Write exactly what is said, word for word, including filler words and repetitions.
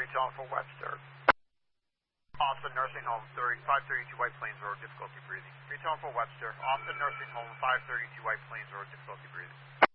Retail for Webster. Austin Nursing Home, five thirty-two White Plains Road, difficulty breathing. Retail for Webster. Austin Nursing Home, five thirty-two White Plains Road, difficulty breathing.